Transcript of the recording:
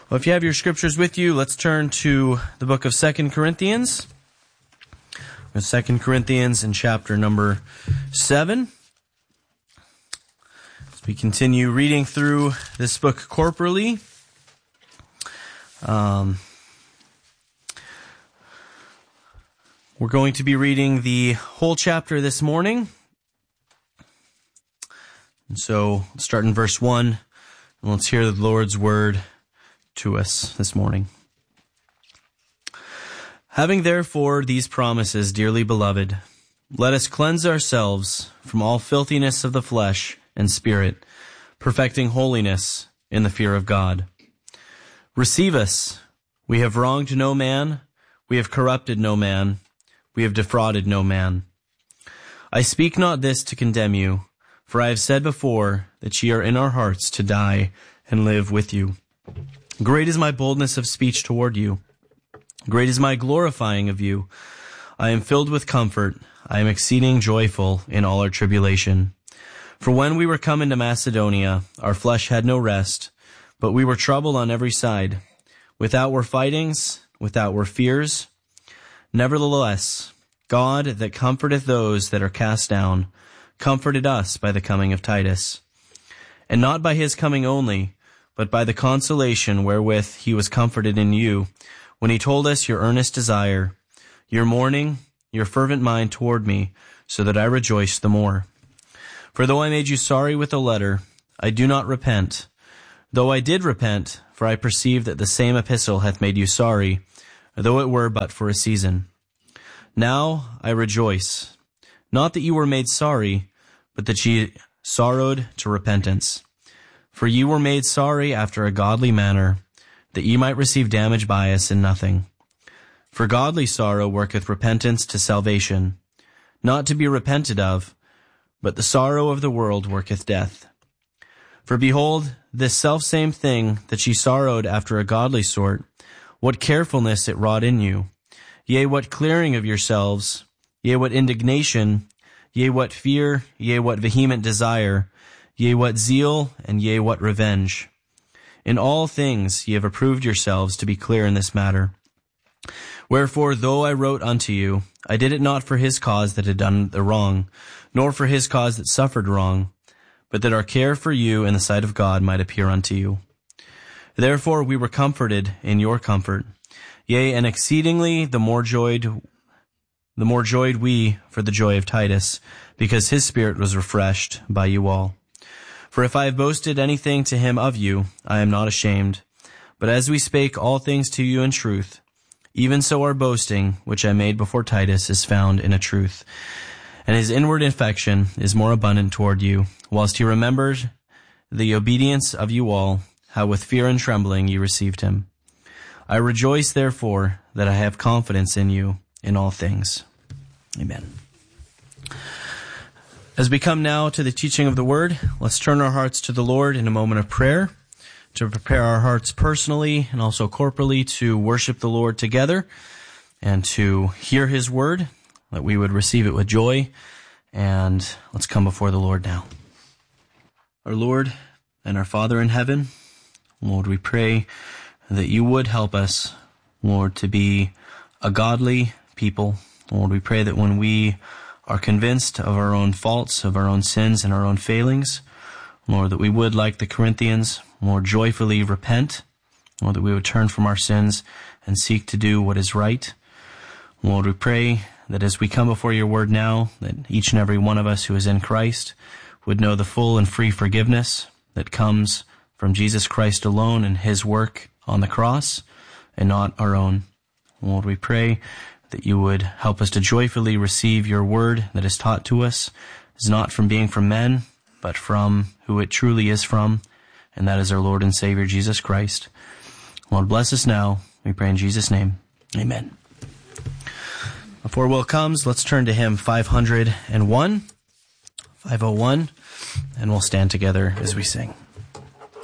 Well, if you have your scriptures with you, let's turn to the book of 2 Corinthians. 2 Corinthians in chapter number 7. As we continue reading through this book corporally, we're going to be reading the whole chapter this morning. And so, let's start in verse 1, and let's hear the Lord's word to us this morning. Having therefore these promises, dearly beloved, let us cleanse ourselves from all filthiness of the flesh and spirit, perfecting holiness in the fear of God. Receive us. We have wronged no man, we have corrupted no man, we have defrauded no man. I speak not this to condemn you, for I have said before that ye are in our hearts to die and live with you. Great is my boldness of speech toward you. Great is my glorifying of you. I am filled with comfort. I am exceeding joyful in all our tribulation. For when we were come into Macedonia, our flesh had no rest, but we were troubled on every side. Without were fightings, without were fears. Nevertheless, God that comforteth those that are cast down, comforted us by the coming of Titus. And not by his coming only, but by the consolation wherewith he was comforted in you, when he told us your earnest desire, your mourning, your fervent mind toward me, so that I rejoiced the more. For though I made you sorry with a letter, I do not repent. Though I did repent, for I perceive that the same epistle hath made you sorry, though it were but for a season. Now I rejoice, not that you were made sorry, but that ye sorrowed to repentance. For ye were made sorry after a godly manner, that ye might receive damage by us in nothing. For godly sorrow worketh repentance to salvation, not to be repented of, but the sorrow of the world worketh death. For behold, this selfsame thing that ye sorrowed after a godly sort, what carefulness it wrought in you, yea, what clearing of yourselves, yea, what indignation, yea, what fear, yea, what vehement desire, yea, what zeal, and yea, what revenge. In all things ye have approved yourselves to be clear in this matter. Wherefore, though I wrote unto you, I did it not for his cause that had done the wrong, nor for his cause that suffered wrong, but that our care for you in the sight of God might appear unto you. Therefore we were comforted in your comfort, yea, and exceedingly the more joyed we for the joy of Titus, because his spirit was refreshed by you all. For if I have boasted anything to him of you, I am not ashamed. But as we spake all things to you in truth, even so our boasting, which I made before Titus, is found in a truth. And his inward affection is more abundant toward you, whilst he remembered the obedience of you all, how with fear and trembling ye received him. I rejoice, therefore, that I have confidence in you in all things. Amen. As we come now to the teaching of the Word, let's turn our hearts to the Lord in a moment of prayer, to prepare our hearts personally and also corporally to worship the Lord together and to hear His Word, that we would receive it with joy. And let's come before the Lord now. Our Lord and our Father in heaven, Lord, we pray that you would help us, Lord, to be a godly people. Lord, we pray that when we are convinced of our own faults, of our own sins and our own failings, Lord, that we would, like the Corinthians, more joyfully repent, Lord, that we would turn from our sins and seek to do what is right. Lord, we pray that as we come before your word now, that each and every one of us who is in Christ would know the full and free forgiveness that comes from Jesus Christ alone and his work on the cross and not our own. Lord, we pray that you would help us to joyfully receive your word that is taught to us, is not from being from men, but from who it truly is from, and that is our Lord and Savior, Jesus Christ. Lord, bless us now. We pray in Jesus' name. Amen. Before Will comes, let's turn to hymn 501, and we'll stand together as we sing.